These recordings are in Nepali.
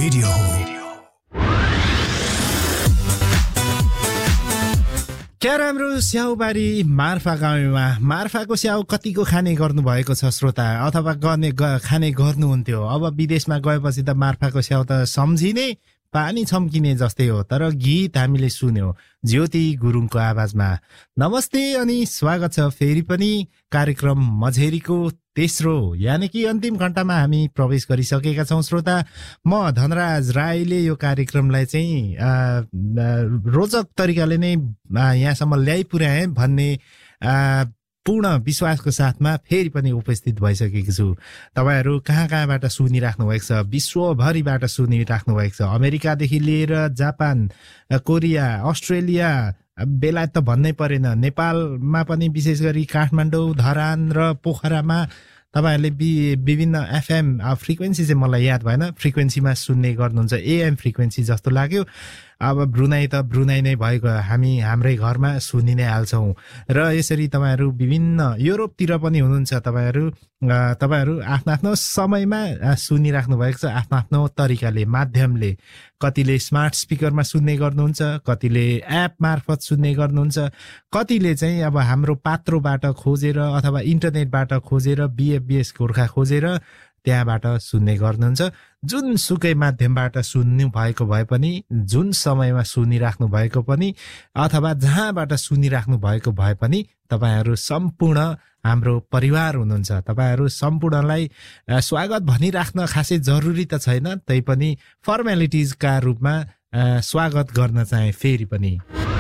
रेडियो हो। क्या राम्रो स्याउबारी मार्फा गाउँमा मार्फाको स्याउ कतिको खाने गर्नुभएको छ श्रोता, अथवा खाने गर्नुहुन्थ्यो। अब विदेशमा गएपछि त मार्फाको स्याउ त सम्झिने पानी छम्किने जस्तै हो। तर गीत हामीले सुन्यौं ज्योति गुरुङको आवाजमा। नमस्ते अनि स्वागत छ फेरि पनि कार्यक्रम मझेरीको तेस्रो यानि कि अन्तिम घण्टामा हामी प्रवेश गरिसकेका छौं श्रोता। म धनराज राईले यो कार्यक्रमलाई चाहिँ रोचक तरिकाले नै यहाँसम्म ल्याइ पुर्याए भन्ने पूर्ण विश्वासको साथमा फेरि पनि उपस्थित भइसकेको छु। तपाईहरु कहाँबाट सुनिराख्नु भएको छ, विश्वभरिबाट सुनिराख्नु भएको छ। अमेरिकादेखि लिएर जापान, कोरिया, अस्ट्रेलिया, बेलायत त भन्नै परेन, नेपालमा पनि विशेष गरी काठमाडौँ, धरान र पोखरामा तपाईहरुले विभिन्न एफएम फ्रिक्वेन्सी चाहिँ मलाई याद भएन, फ्रिक्वेन्सीमा सुन्ने गर्नुहुन्छ। एएम फ्रिक्वेन्सी जस्तो लाग्यो। अब ब्रुनाई त ब्रुनाई नै भएको, हामी हाम्रै घरमा सुनि नै हाल्छौं। र यसरी तपाईहरु विभिन्न युरोपतिर पनि हुनुहुन्छ। तपाईहरु आफ्नो आफ्नो समयमा सुनिराख्नु भएको छ, आफ्नो आफ्नो तरिकाले, माध्यमले। कतिले स्मार्ट स्पिकरमा सुन्ने गर्नुहुन्छ, कतिले एप मार्फत सुन्ने गर्नुहुन्छ, कतिले चाहिँ अब हाम्रो पात्रोबाट खोजेर अथवा इन्टरनेटबाट खोजेर बीएफबीएस गोर्खा खोजेर त्यहाँबाट सुन्ने गर्नुहुन्छ। जुन सुकै माध्यमबाट सुन्नु भएको भए पनि, जुन समयमा सुनिराख्नु भएको पनि, अथवा जहाँबाट सुनिराख्नु भएको भए पनि तपाईहरु सम्पूर्ण हाम्रो परिवार हुनुहुन्छ। तपाईहरु सम्पूर्णलाई स्वागत भनिराख्न खासै जरुरी त छैन, तैपनि फर्मालिटिजका रूपमा स्वागत गर्न चाहे फेरि पनि।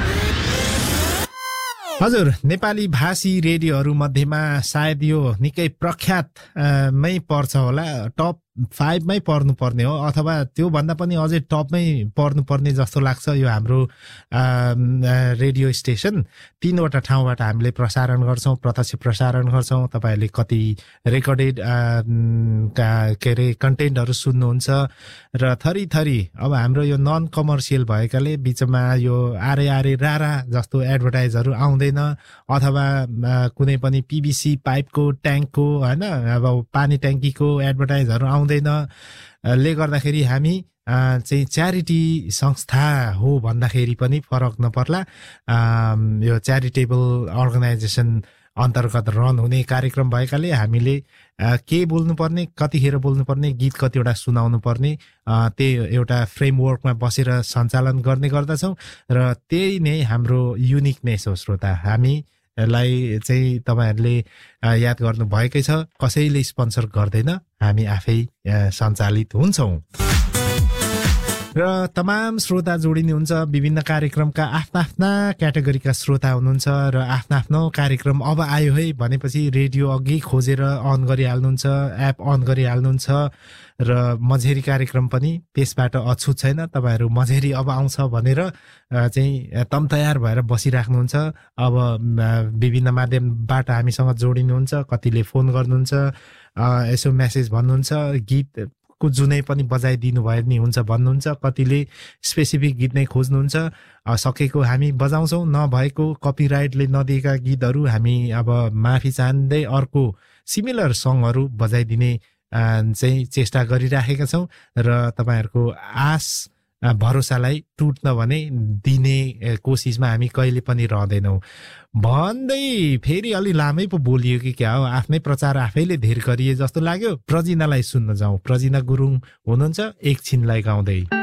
हजुर, नेपाली भाषी रेडियोहरू मध्येमा सायद यो निकै प्रख्यात मै पर्छ होला, टप 5 मै पर्नुपर्ने हो, अथवा त्यो भन्दा पनि अझै टपमै पर्नुपर्ने जस्तो लाग्छ। यो हाम्रो रेडियो स्टेशन 3 वटा ठाउँबाट हामीले प्रसारण गर्छौं, प्रत्यक्ष प्रसारण गर्छौं। तपाईहरुले कति रेकर्डेड कन्टेन्टहरू सुन्नुहुन्छ र थरी अब हाम्रो यो नन कमर्सियल भएकाले बीचमा यो आरे रारा जस्तो एडभर्टाइजहरू आउँदैन, अथवा कुनै पनि पीवीसी पाइपको ट्याङ्कको हैन, अब पानी ट्याङ्कीको एडभर्टाइजहरू ले गर्दाखेरि हामी चाहिँ च्यारिटी संस्था हो भन्दाखेरि पनि फरक नपर्ला। यो च्यारिटेबल अर्गनाइजेसन अन्तर्गत रन हुने कार्यक्रम भएकाले हामीले के बोल्नुपर्ने, कतिखेर बोल्नुपर्ने, गीत कतिवटा सुनाउनु पर्ने, त्यो एउटा फ्रेमवर्कमा बसेर सञ्चालन गर्ने गर्दछौं। र त्यही नै हाम्रो युनिकनेस हो श्रोता। हामीलाई चाहिँ तपाईहरुले याद गर्नु भएकै छ, कसैले स्पोन्सर गर्दैन, हामी आफै सञ्चालित हुन्छौं। र तमाम श्रोता जोडिनुहुन्छ। विभिन्न कार्यक्रमका आफ्ना क्याटेगोरीका श्रोता हुनुहुन्छ र आफ्नो कार्यक्रम अब आयो है भनेपछि रेडियो अघि खोजेर अन गरिहाल्नुहुन्छ, एप अन गरिहाल्नुहुन्छ। र मझेरी कार्यक्रम पनि त्यसबाट अछुत छैन। तपाईहरु मझेरी अब आउँछ भनेर चाहिँ तम तयार भएर बसिराख्नुहुन्छ। अब विभिन्न माध्यमबाट हामीसँग जोडिनुहुन्छ, कतिले फोन गर्नुहुन्छ, यसो मेसेज भन्नुहुन्छ, गीत को जुनै पनि बजाइदिनु भए नि हुन्छ भन्नुहुन्छ, कतिले स्पेसिफिक गीत नै खोज्नुहुन्छ। सकेको हामी बजाउँछौं, नभएको कपिराइटले नदिएका गीतहरू हामी अब माफी चाहँदै अर्को सिमिलर सङहरू बजाइदिने चाहिँ चेष्टा गरिराखेका छौं। र तपाईहरुको आश भरोसालाई टुट्न भने दिने कोसिसमा हामी कहिले पनि रहँदैनौं। भन्दै फेरि अलि लामै पो बोलियो कि क्या हो, आफ्नै प्रचार आफैले धेर गरिए जस्तो लाग्यो। प्रजिनालाई सुन्न जाउँ। प्रजिना गुरुङ हुनुहुन्छ एकछिनलाई गाउँदै।